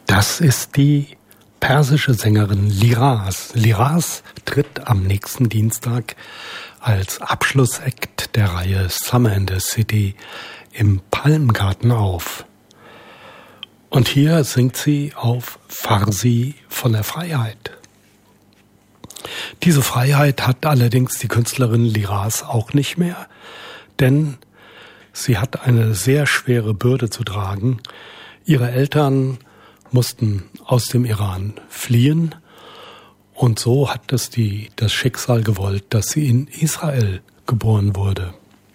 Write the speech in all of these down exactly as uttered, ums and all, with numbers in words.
Das ist die persische Sängerin Liraz. Liraz tritt am nächsten Dienstag als Abschlussakt der Reihe Summer in the City im Palmgarten auf. Und hier singt sie auf Farsi von der Freiheit. Diese Freiheit hat allerdings die Künstlerin Liraz auch nicht mehr, denn sie hat eine sehr schwere Bürde zu tragen. Ihre Eltern mussten aus dem Iran fliehen und so hat es die, das Schicksal gewollt, dass sie in Israel geboren wurde.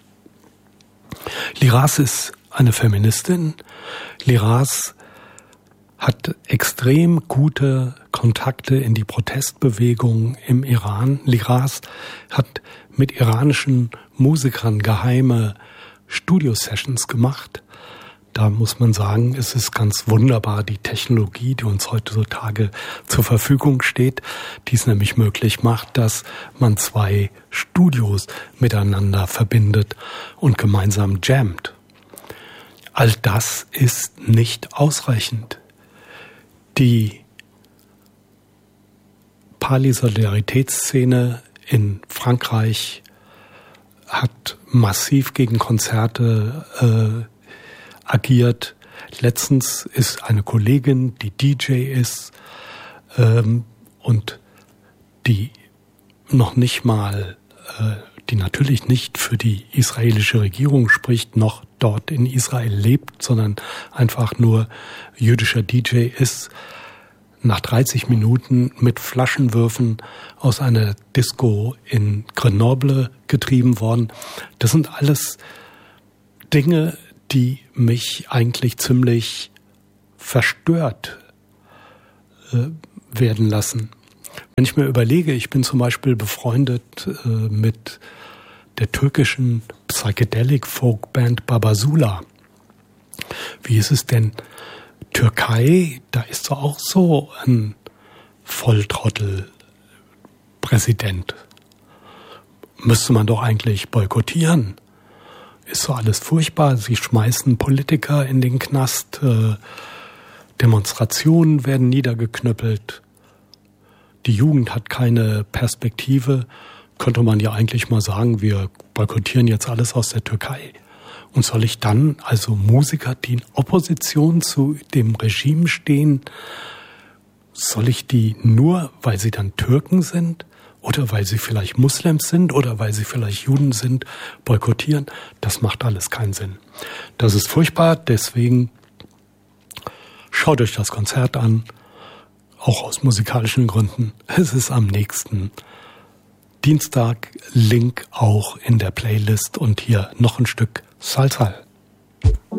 Liraz ist eine Feministin. Liraz hat extrem gute Kontakte in die Protestbewegung im Iran. Liraz hat mit iranischen Musikern geheime Studio-Sessions gemacht. Da muss man sagen, es ist ganz wunderbar, die Technologie, die uns heutzutage zur Verfügung steht, die es nämlich möglich macht, dass man zwei Studios miteinander verbindet und gemeinsam jammt. All das ist nicht ausreichend. Die Pali-Solidaritätsszene in Frankreich hat massiv gegen Konzerte äh, agiert. Letztens ist eine Kollegin, die D J ist ähm, und die noch nicht mal, äh, die natürlich nicht für die israelische Regierung spricht, noch dort in Israel lebt, sondern einfach nur jüdischer D J ist, nach dreißig Minuten mit Flaschenwürfen aus einer Disco in Grenoble getrieben worden. Das sind alles Dinge, die mich eigentlich ziemlich verstört äh, werden lassen. Wenn ich mir überlege, ich bin zum Beispiel befreundet äh, mit der türkischen Psychedelic-Folk-Band Babasula. Wie ist es denn? Türkei, da ist doch auch so ein Volltrottel-Präsident. Müsste man doch eigentlich boykottieren. Ist so alles furchtbar. Sie schmeißen Politiker in den Knast. Äh, Demonstrationen werden niedergeknüppelt. Die Jugend hat keine Perspektive. Könnte man ja eigentlich mal sagen, wir boykottieren jetzt alles aus der Türkei. Und soll ich dann also Musiker, die in Opposition zu dem Regime stehen, soll ich die nur, weil sie dann Türken sind oder weil sie vielleicht Muslims sind oder weil sie vielleicht Juden sind, boykottieren? Das macht alles keinen Sinn. Das ist furchtbar, deswegen schaut euch das Konzert an, auch aus musikalischen Gründen. Es ist am nächsten Dienstag, Link auch in der Playlist und hier noch ein Stück Salsa.